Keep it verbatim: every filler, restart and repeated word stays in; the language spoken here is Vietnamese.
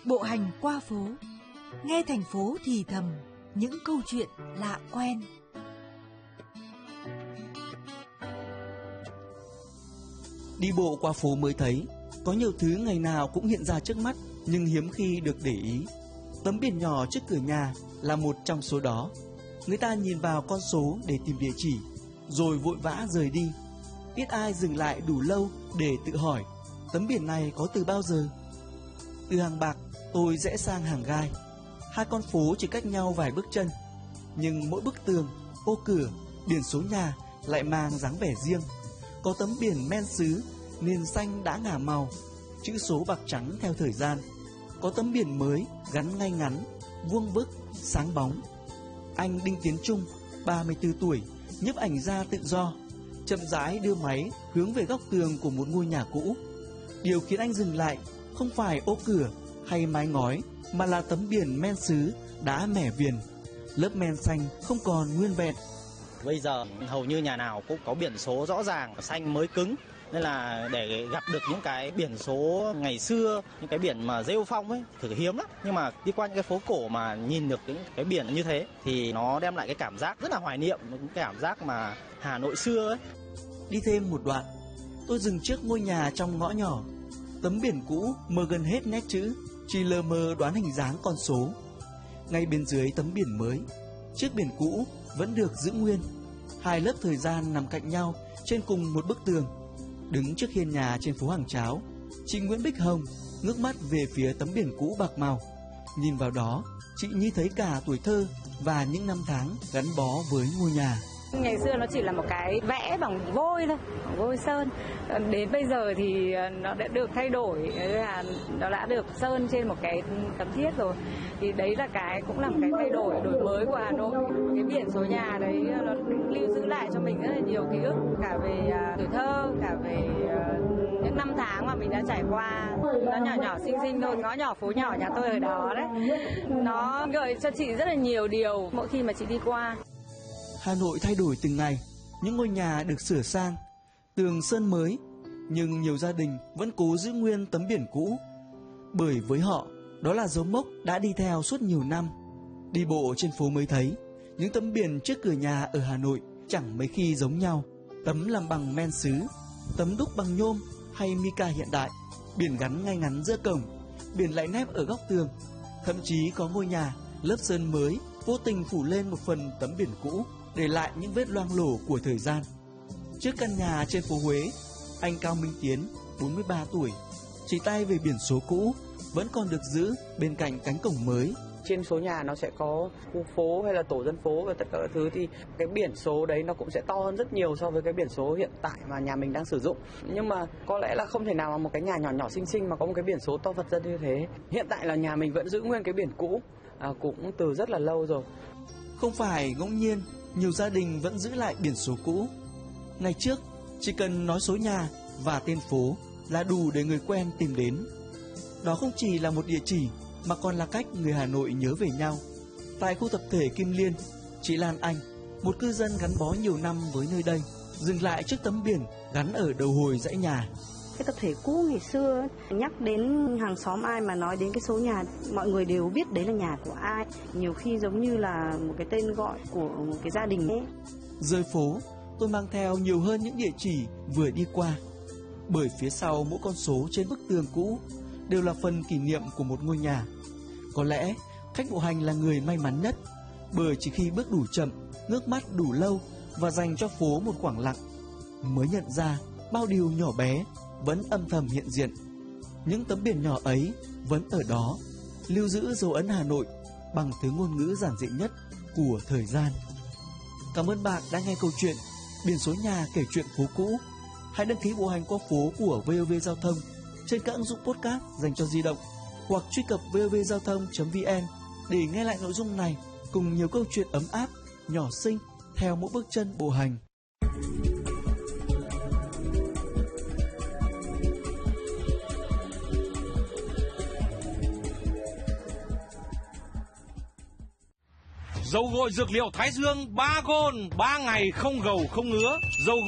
Bộ hành qua phố, nghe thành phố thì thầm những câu chuyện lạ quen. Đi bộ qua phố mới thấy, có nhiều thứ ngày nào cũng hiện ra trước mắt nhưng hiếm khi được để ý. Tấm biển nhỏ trước cửa nhà là một trong số đó. Người ta nhìn vào con số để tìm địa chỉ, rồi vội vã rời đi. Ít ai dừng lại đủ lâu để tự hỏi, tấm biển này có từ bao giờ? Từ Hàng Bạc, tôi rẽ sang Hàng Gai. Hai con phố chỉ cách nhau vài bước chân, nhưng mỗi bức tường, ô cửa, biển số nhà lại mang dáng vẻ riêng. Có tấm biển men sứ, nền xanh đã ngả màu, chữ số bạc trắng theo thời gian. Có tấm biển mới gắn ngay ngắn, vuông vức, sáng bóng. Anh Đinh Tiến Trung, ba mươi tư tuổi, nhiếp ảnh gia tự do, chậm rãi đưa máy hướng về góc tường của một ngôi nhà cũ. Điều khiến anh dừng lại không phải ô cửa hay mái ngói, mà là tấm biển men sứ đã mẻ viền. Lớp men xanh không còn nguyên vẹn. Bây giờ hầu như nhà nào cũng có biển số rõ ràng, xanh mới cứng. Nên là để gặp được những cái biển số ngày xưa, những cái biển mà rêu phong ấy, thử hiếm lắm. Nhưng mà đi qua những cái phố cổ mà nhìn được những cái biển như thế thì nó đem lại cái cảm giác rất là hoài niệm, cái cảm giác mà Hà Nội xưa ấy. Đi thêm một đoạn, tôi dừng trước ngôi nhà trong ngõ nhỏ. Tấm biển cũ mờ gần hết nét chữ, chỉ lờ mờ đoán hình dáng con số. Ngay bên dưới tấm biển mới, chiếc biển cũ vẫn được giữ nguyên. Hai lớp thời gian nằm cạnh nhau trên cùng một bức tường. Đứng trước hiên nhà trên phố Hàng Cháo, chị Nguyễn Bích Hồng ngước mắt về phía tấm biển cũ bạc màu. Nhìn vào đó, chị như thấy cả tuổi thơ và những năm tháng gắn bó với ngôi nhà. Ngày xưa nó chỉ là một cái vẽ bằng vôi thôi, bằng vôi sơn. Đến bây giờ thì nó đã được thay đổi, nó đã được sơn trên một cái tấm thiết rồi. Thì đấy là cái cũng là một cái thay đổi, đổi mới của Hà Nội. Cái biển số nhà đấy nó lưu giữ lại cho mình rất là nhiều ký ức, cả về tuổi thơ, cả về những năm tháng mà mình đã trải qua. Nó nhỏ nhỏ xinh xinh thôi, ngõ nhỏ phố nhỏ nhà tôi ở đó đấy. Nó gợi cho chị rất là nhiều điều mỗi khi mà chị đi qua. Hà Nội thay đổi từng ngày, những ngôi nhà được sửa sang, tường sơn mới, nhưng nhiều gia đình vẫn cố giữ nguyên tấm biển cũ. Bởi với họ, đó là dấu mốc đã đi theo suốt nhiều năm. Đi bộ trên phố mới thấy, những tấm biển trước cửa nhà ở Hà Nội chẳng mấy khi giống nhau. Tấm làm bằng men sứ, tấm đúc bằng nhôm hay mica hiện đại, biển gắn ngay ngắn giữa cổng, biển lại nép ở góc tường. Thậm chí có ngôi nhà, lớp sơn mới vô tình phủ lên một phần tấm biển cũ, để lại những vết loang lổ của thời gian. Trước căn nhà trên phố Huế, anh Cao Minh Tiến, bốn mươi ba tuổi, chỉ tay về biển số cũ vẫn còn được giữ bên cạnh cánh cổng mới. Trên số nhà nó sẽ có khu phố hay là tổ dân phố và tất cả các thứ, thì cái biển số đấy nó cũng sẽ to hơn rất nhiều so với cái biển số hiện tại mà nhà mình đang sử dụng. Nhưng mà có lẽ là không thể nào mà một cái nhà nhỏ nhỏ xinh xinh mà có một cái biển số to vật ra như thế. Hiện tại là nhà mình vẫn giữ nguyên cái biển cũ, à, cũng từ rất là lâu rồi. Không phải ngẫu nhiên nhiều gia đình vẫn giữ lại biển số cũ. Ngày trước, chỉ cần nói số nhà và tên phố là đủ để người quen tìm đến. Đó không chỉ là một địa chỉ mà còn là cách người Hà Nội nhớ về nhau. Tại khu tập thể Kim Liên, chị Lan Anh, một cư dân gắn bó nhiều năm với nơi đây, dừng lại trước tấm biển gắn ở đầu hồi dãy nhà. Cái tập thể cũ ngày xưa, nhắc đến hàng xóm ai mà nói đến cái số nhà, mọi người đều biết đấy là nhà của ai. Nhiều khi giống như là một cái tên gọi của một cái gia đình ấy. Rời phố, tôi mang theo nhiều hơn những địa chỉ vừa đi qua. Bởi phía sau mỗi con số trên bức tường cũ đều là phần kỷ niệm của một ngôi nhà. Có lẽ khách bộ hành là người may mắn nhất, bởi chỉ khi bước đủ chậm, ngước mắt đủ lâu và dành cho phố một khoảng lặng, mới nhận ra bao điều nhỏ bé vẫn âm thầm hiện diện. Những tấm biển nhỏ ấy vẫn ở đó, lưu giữ dấu ấn Hà Nội bằng thứ ngôn ngữ giản dị nhất của thời gian. Cảm ơn bạn đã nghe câu chuyện Biển số nhà kể chuyện phố cũ. Hãy đăng ký bộ hành qua phố của vê o vê Giao thông trên các ứng dụng podcast dành cho di động, hoặc truy cập vê o vê giao thông chấm vn để nghe lại nội dung này cùng nhiều câu chuyện ấm áp, nhỏ xinh theo mỗi bước chân bộ hành. Dầu gội dược liệu Thái Dương ba gôn, ba ngày không gầu không ngứa. Dầu